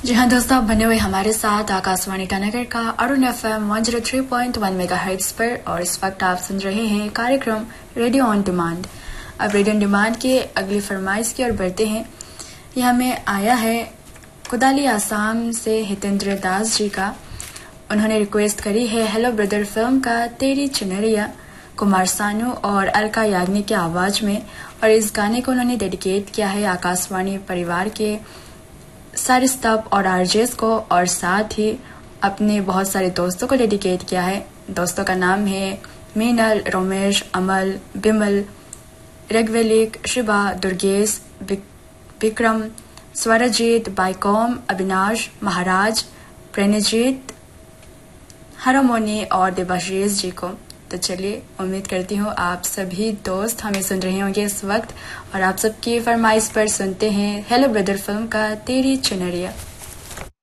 जी हाँ दोस्तों, आप बने हुए हमारे साथ आकाशवाणी ईटानगर का अरुण FM 103.1 मेगाहर्ट्ज पर। और इस वक्त आप सुन रहे हैं कार्यक्रम रेडियो ऑन डिमांड। अब रेडियो ऑन डिमांड के अगली फरमाइश की ओर बढ़ते हैं। यह हमें आया है कुदाली आसाम से हितेंद्र दास जी का। उन्होंने रिक्वेस्ट करी है हेलो ब्रदर फिल्म का तेरी चुनरिया, कुमार सानू और अलका याग्निक की आवाज में। और इस गाने को उन्होंने डेडिकेट किया है आकाशवाणी परिवार के सारे स्टाफ और आरजेस को, और साथ ही अपने बहुत सारे दोस्तों को डेडिकेट किया है। दोस्तों का नाम है मीनल, रोमेश, अमल, बिमल, रघवेलिक, शिबा, दुर्गेश, विक्रम, स्वरजीत, बाइकॉम, अविनाश, महाराज, प्रणजीत, हरमोनी और देवाशीष जी को। तो चलिए, उम्मीद करती हूँ आप सभी दोस्त हमें सुन रहे होंगे इस वक्त, और आप सबकी फरमाइश पर सुनते हैं हेलो ब्रदर फिल्म का तेरी चुनरिया।